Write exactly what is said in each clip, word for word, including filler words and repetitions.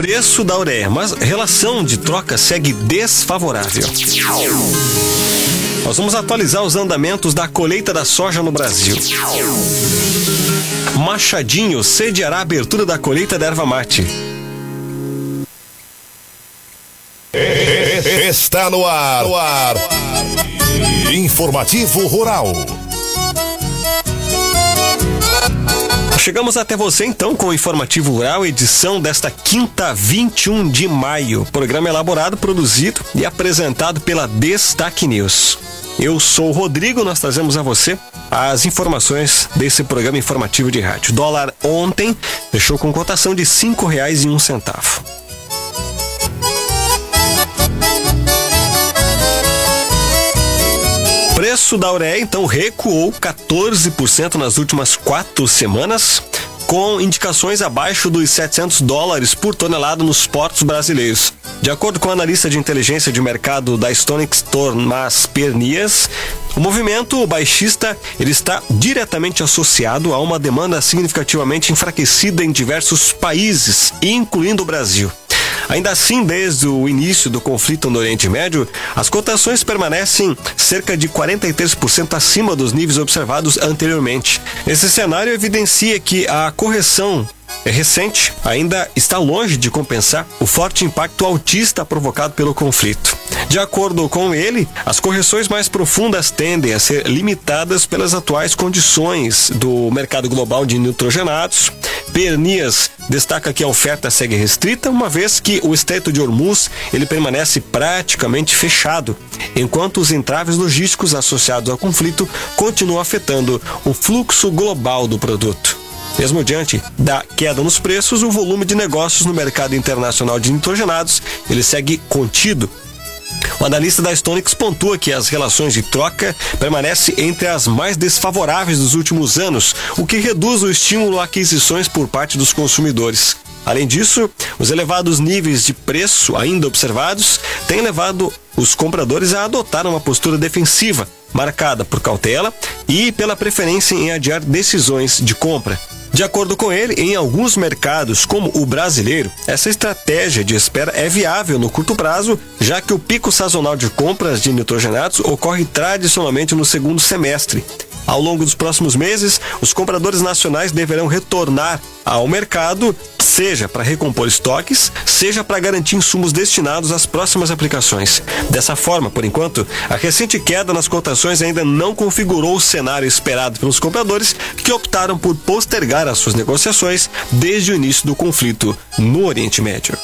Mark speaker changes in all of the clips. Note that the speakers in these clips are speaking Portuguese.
Speaker 1: preço da ureia, mas a relação de troca segue desfavorável. Nós vamos atualizar os andamentos da colheita da soja no Brasil. Machadinho sediará a abertura da colheita da erva mate.
Speaker 2: Está no ar, no ar. Informativo Rural.
Speaker 1: Chegamos até você então com o Informativo Rural, edição desta quinta, vinte e um de maio. Programa elaborado, produzido e apresentado pela Destaque News. Eu sou o Rodrigo, nós trazemos a você as informações desse programa informativo de rádio. Dólar ontem fechou com cotação de cinco reais e um centavo. O preço da ureia, então, recuou quatorze por cento nas últimas quatro semanas, com indicações abaixo dos setecentos dólares por tonelada nos portos brasileiros. De acordo com o analista de inteligência de mercado da Stonex, Tomás Pernias, o movimento baixista ele está diretamente associado a uma demanda significativamente enfraquecida em diversos países, incluindo o Brasil. Ainda assim, desde o início do conflito no Oriente Médio, as cotações permanecem cerca de quarenta e três por cento acima dos níveis observados anteriormente. Esse cenário evidencia que a correção recente ainda está longe de compensar o forte impacto altista provocado pelo conflito. De acordo com ele, as correções mais profundas tendem a ser limitadas pelas atuais condições do mercado global de nitrogenados. Pernias destaca que a oferta segue restrita, uma vez que o Estreito de Hormuz ele permanece praticamente fechado, enquanto os entraves logísticos associados ao conflito continuam afetando o fluxo global do produto. Mesmo diante da queda nos preços, o volume de negócios no mercado internacional de nitrogenados ele segue contido. O analista da Stonex pontua que as relações de troca permanecem entre as mais desfavoráveis dos últimos anos, o que reduz o estímulo a aquisições por parte dos consumidores. Além disso, os elevados níveis de preço ainda observados têm levado os compradores a adotar uma postura defensiva, marcada por cautela e pela preferência em adiar decisões de compra. De acordo com ele, em alguns mercados, como o brasileiro, essa estratégia de espera é viável no curto prazo, já que o pico sazonal de compras de nitrogenados ocorre tradicionalmente no segundo semestre. Ao longo dos próximos meses, os compradores nacionais deverão retornar ao mercado, seja para recompor estoques, seja para garantir insumos destinados às próximas aplicações. Dessa forma, por enquanto, a recente queda nas cotações ainda não configurou o cenário esperado pelos compradores que optaram por postergar as suas negociações desde o início do conflito no Oriente Médio.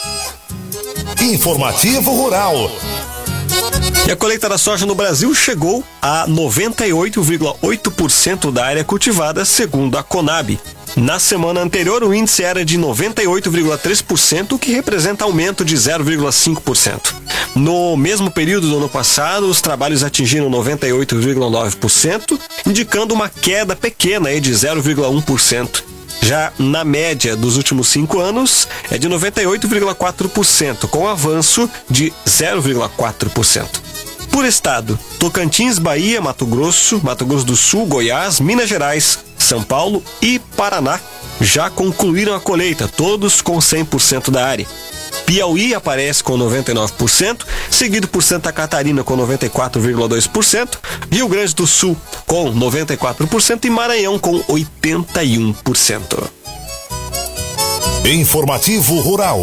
Speaker 2: Informativo Rural.
Speaker 1: E a colheita da soja no Brasil chegou a noventa e oito vírgula oito por cento da área cultivada, segundo a Conab. Na semana anterior, o índice era de noventa e oito vírgula três por cento, o que representa aumento de zero vírgula cinco por cento. No mesmo período do ano passado, os trabalhos atingiram noventa e oito vírgula nove por cento, indicando uma queda pequena de zero vírgula um por cento. Já na média dos últimos cinco anos, é de noventa e oito vírgula quatro por cento, com avanço de zero vírgula quatro por cento. Por estado, Tocantins, Bahia, Mato Grosso, Mato Grosso do Sul, Goiás, Minas Gerais, São Paulo e Paraná já concluíram a colheita, todos com cem por cento da área. Piauí aparece com noventa e nove por cento, seguido por Santa Catarina com noventa e quatro vírgula dois por cento, Rio Grande do Sul com noventa e quatro por cento e Maranhão com oitenta e um por cento.
Speaker 2: Informativo Rural.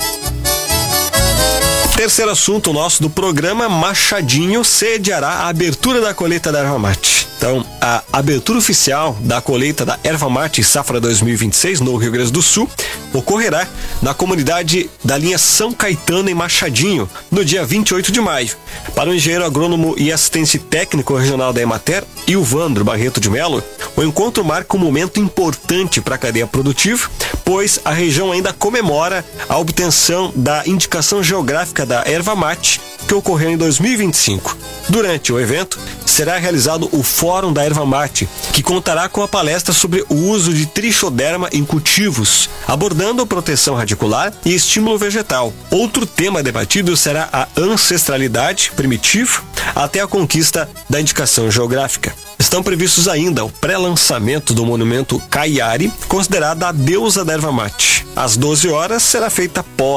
Speaker 1: Terceiro assunto nosso do programa, Machadinho sediará a abertura da colheita da erva mate. Então, a abertura oficial da colheita da erva mate safra dois mil e vinte e seis no Rio Grande do Sul ocorrerá na comunidade da linha São Caetano em Machadinho, no dia vinte e oito de maio. Para o engenheiro agrônomo e assistente técnico regional da Emater, Ilvandro Barreto de Melo, o encontro marca um momento importante para a cadeia produtiva, pois a região ainda comemora a obtenção da indicação geográfica da erva mate, que ocorreu em dois mil e vinte e cinco. Durante o evento, será realizado o Fórum da Erva Mate, que contará com a palestra sobre o uso de trichoderma em cultivos, abordando a proteção radicular e estímulo vegetal. Outro tema debatido será a ancestralidade primitiva até a conquista da indicação geográfica. Estão previstos ainda o pré-lançamento do monumento Caiari, considerada a deusa da erva mate. Às doze horas será feita pós